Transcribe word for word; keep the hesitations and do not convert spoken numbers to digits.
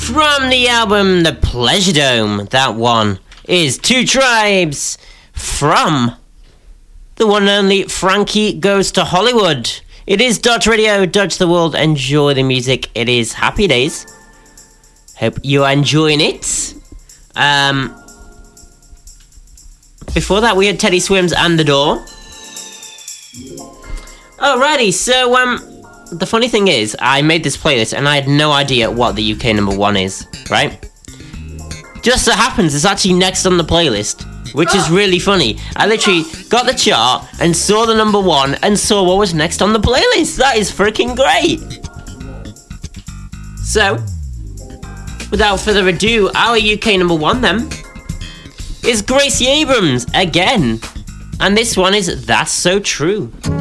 From the album The Pleasure Dome, that one is Two Tribes from the one and only Frankie Goes to Hollywood. It is Dodge Radio, Dodge the World, enjoy the music. It is Happy Days. Hope you are enjoying it. Um, before that we had Teddy Swims and The Door. Alrighty, so um, the funny thing is, I made this playlist and I had no idea what the U K number one is, right? Just so happens it's actually next on the playlist, which is really funny. I literally got the chart and saw the number one and saw what was next on the playlist. That is freaking great. So, without further ado, our U K number one then is Gracie Abrams again. And this one is That's So True.